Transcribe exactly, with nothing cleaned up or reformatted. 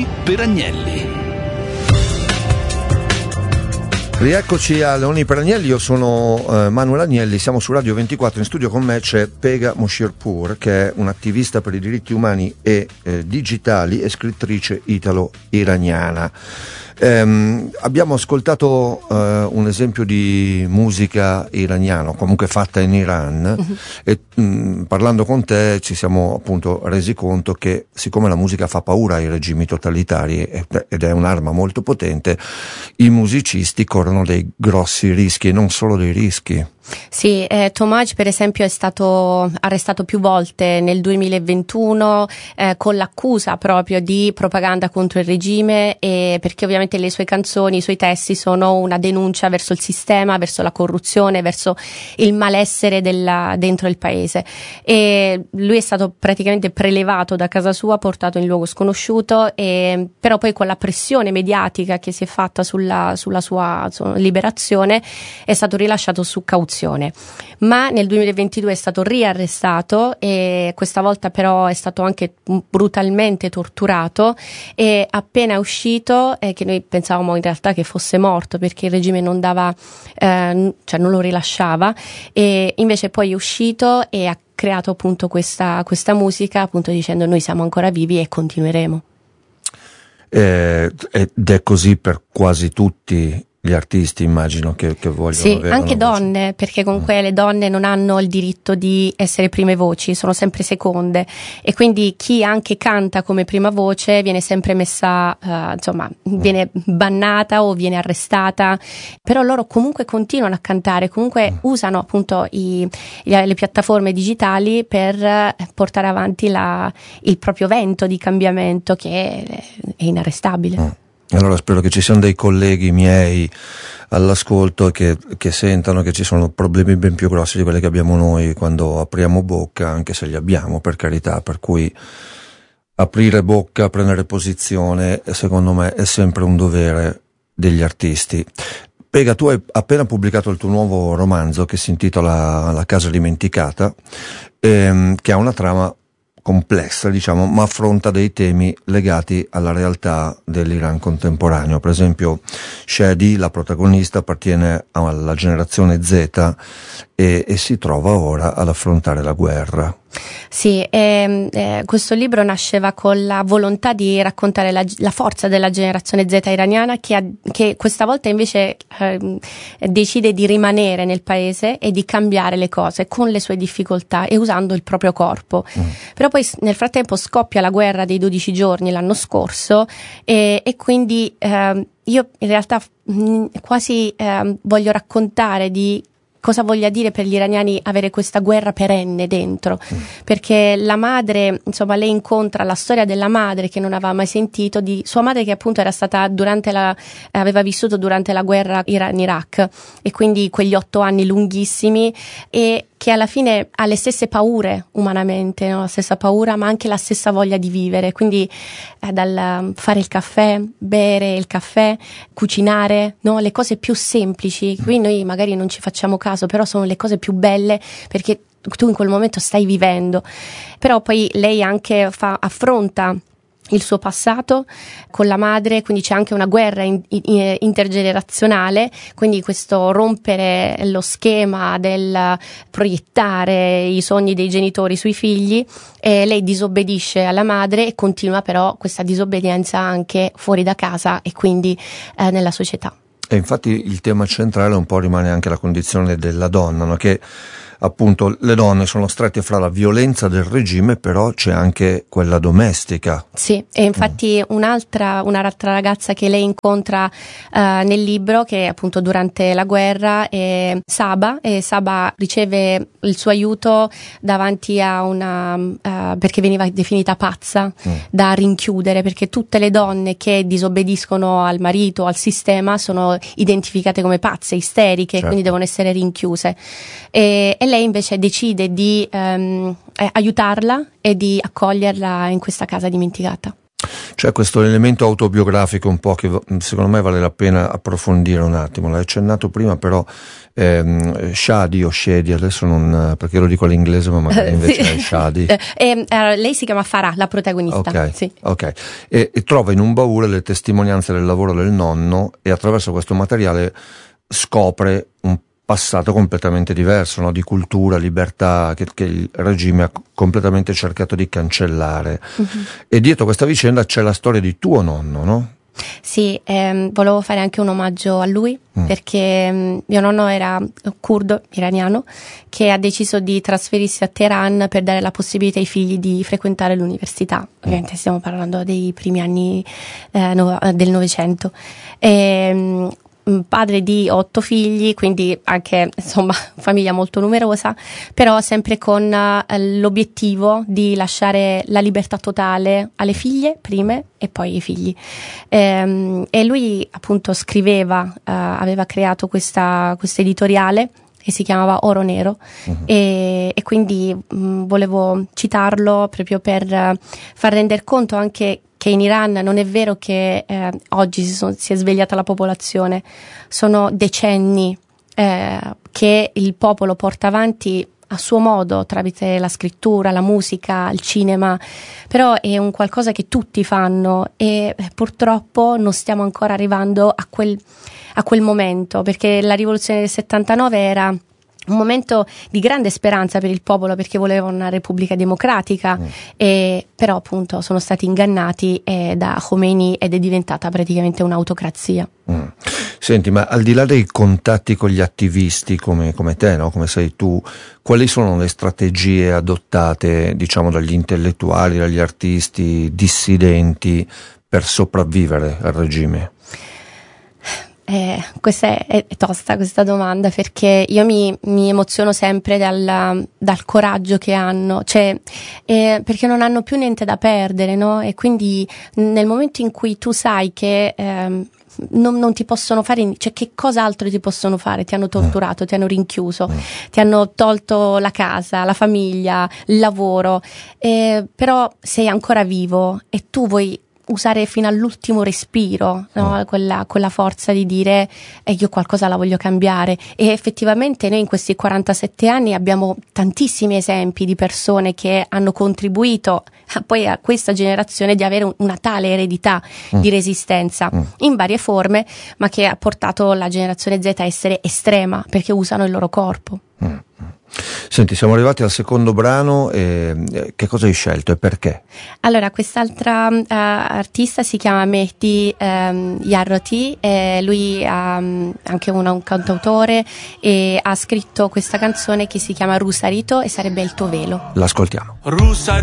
per Agnelli. Rieccoci a Leoni per Agnelli, io sono eh, Manuel Agnelli, siamo su Radio ventiquattro, in studio con me c'è Pegah Moshirpour, che è un'attivista per i diritti umani e eh, digitali e scrittrice italo-iraniana. Ehm, abbiamo ascoltato eh, un esempio di musica iraniana, comunque fatta in Iran, uh-huh. e mh, parlando con te ci siamo appunto resi conto che siccome la musica fa paura ai regimi totalitari ed è un'arma molto potente, i musicisti corrono dei grossi rischi e non solo dei rischi. Sì, eh, Tomaj per esempio è stato arrestato più volte nel duemilaventuno eh, con l'accusa proprio di propaganda contro il regime, e perché ovviamente le sue canzoni, i suoi testi sono una denuncia verso il sistema, verso la corruzione, verso il malessere della, dentro il paese, e lui è stato praticamente prelevato da casa sua, portato in luogo sconosciuto, e, però poi con la pressione mediatica che si è fatta sulla, sulla sua, sua liberazione è stato rilasciato su cauzione. Ma nel duemilaventidue è stato riarrestato, e questa volta però è stato anche brutalmente torturato, e appena uscito, eh, che noi pensavamo in realtà che fosse morto perché il regime non dava, eh, cioè non lo rilasciava, e invece poi è uscito e ha creato appunto questa, questa musica, appunto dicendo: noi siamo ancora vivi e continueremo. Eh, ed è così per quasi tutti gli artisti, immagino, che, che vogliono sì, avere anche una voce. donne, perché comunque mm. le donne non hanno il diritto di essere prime voci, sono sempre seconde, e quindi chi anche canta come prima voce viene sempre messa, uh, insomma, viene bannata o viene arrestata, però loro comunque continuano a cantare, comunque mm. usano appunto i, le piattaforme digitali per portare avanti la, il proprio vento di cambiamento che è, è inarrestabile. Mm. Allora spero che ci siano dei colleghi miei all'ascolto e che, che sentano che ci sono problemi ben più grossi di quelli che abbiamo noi quando apriamo bocca, anche se li abbiamo, per carità, per cui aprire bocca, prendere posizione, secondo me è sempre un dovere degli artisti. Pegah, tu hai appena pubblicato il tuo nuovo romanzo che si intitola La casa dimenticata, ehm, che ha una trama complessa, diciamo, ma affronta dei temi legati alla realtà dell'Iran contemporaneo. Per esempio, Shadi, la protagonista, appartiene alla generazione Z e, e si trova ora ad affrontare la guerra. Sì, eh, eh, questo libro nasceva con la volontà di raccontare la, la forza della generazione Z iraniana, che, ha, che questa volta invece eh, decide di rimanere nel paese e di cambiare le cose con le sue difficoltà e usando il proprio corpo. Mm. Però poi nel frattempo scoppia la guerra dei dodici giorni l'anno scorso, e, e quindi eh, io in realtà mh, quasi eh, voglio raccontare di cosa voglia dire per gli iraniani avere questa guerra perenne dentro, mm. perché la madre, insomma, lei incontra la storia della madre che non aveva mai sentito, di sua madre che appunto era stata durante la aveva vissuto durante la guerra Iran-Iraq, e quindi quegli otto anni lunghissimi, e che alla fine ha le stesse paure umanamente, no? La stessa paura, ma anche la stessa voglia di vivere, quindi eh, dal fare il caffè, bere il caffè, cucinare, no? Le cose più semplici, qui noi magari non ci facciamo caso, però sono le cose più belle perché tu in quel momento stai vivendo. Però poi lei anche fa, affronta il suo passato con la madre, quindi c'è anche una guerra in, in, intergenerazionale, quindi questo rompere lo schema del proiettare i sogni dei genitori sui figli, e lei disobbedisce alla madre e continua però questa disobbedienza anche fuori da casa e quindi eh, nella società. E infatti il tema centrale un po' rimane anche la condizione della donna, no? Che appunto le donne sono strette fra la violenza del regime, però c'è anche quella domestica. Sì, e infatti mm. un'altra, un'altra ragazza che lei incontra uh, nel libro, che appunto durante la guerra, è Saba, e Saba riceve il suo aiuto davanti a una uh, perché veniva definita pazza, mm. da rinchiudere, perché tutte le donne che disobbediscono al marito, al sistema, sono identificate come pazze, isteriche, certo. Quindi devono essere rinchiuse. E, e lei invece decide di um, aiutarla e di accoglierla in questa casa dimenticata. C'è questo elemento autobiografico un po' che secondo me vale la pena approfondire un attimo. L'hai accennato prima, però ehm, Shadi o Shady, adesso non, perché lo dico all'inglese ma magari invece sì. È Shadi. Eh, eh, lei si chiama Farah, la protagonista. Ok, sì. okay. E, e trova in un baule le testimonianze del lavoro del nonno e attraverso questo materiale scopre un passato completamente diverso, no? Di cultura, libertà, che, che il regime ha completamente cercato di cancellare. Mm-hmm. E dietro questa vicenda c'è la storia di tuo nonno, no? Sì, ehm, volevo fare anche un omaggio a lui, mm. perché mh, mio nonno era curdo, iraniano, che ha deciso di trasferirsi a Teheran per dare la possibilità ai figli di frequentare l'università. Ovviamente stiamo parlando dei primi anni eh, no, del Novecento. E, mh, padre di otto figli, quindi anche insomma famiglia molto numerosa, però sempre con uh, l'obiettivo di lasciare la libertà totale alle figlie prime e poi ai figli. Ehm, e lui appunto scriveva, uh, aveva creato questa questa editoriale che si chiamava Oro Nero. Uh-huh. e, e quindi mh, volevo citarlo proprio per uh, far rendere conto anche che in Iran non è vero che eh, oggi si, sono, si è svegliata la popolazione, sono decenni eh, che il popolo porta avanti a suo modo tramite la scrittura, la musica, il cinema, però è un qualcosa che tutti fanno e eh, purtroppo non stiamo ancora arrivando a quel, a quel momento, perché la rivoluzione del settantanove era un momento di grande speranza per il popolo, perché voleva una repubblica democratica, mm. e, però appunto sono stati ingannati eh, da Khomeini ed è diventata praticamente un'autocrazia. Mm. Senti, ma al di là dei contatti con gli attivisti come, come te, no? Come sei tu, quali sono le strategie adottate, diciamo, dagli intellettuali, dagli artisti dissidenti per sopravvivere al regime? Eh, questa è, è, è tosta questa domanda, perché io mi, mi emoziono sempre dal, dal coraggio che hanno, cioè eh, perché non hanno più niente da perdere, no? E quindi nel momento in cui tu sai che ehm, non, non ti possono fare, cioè che cos'altro ti possono fare? Ti hanno torturato, ti hanno rinchiuso, ti hanno tolto la casa, la famiglia, il lavoro, eh, però sei ancora vivo e tu vuoi usare fino all'ultimo respiro, no? mm. quella, quella forza di dire eh, io qualcosa la voglio cambiare. E effettivamente noi in questi quarantasette anni abbiamo tantissimi esempi di persone che hanno contribuito a, poi a questa generazione di avere un, una tale eredità mm. di resistenza mm. in varie forme, ma che ha portato la generazione Z a essere estrema perché usano il loro corpo. Mm. Senti, siamo arrivati al secondo brano, e che cosa hai scelto e perché? Allora, quest'altra uh, artista si chiama Mehdi um, Yarroti, e lui ha um, anche una, un cantautore e ha scritto questa canzone che si chiama Rusarito e sarebbe il tuo velo. L'ascoltiamo.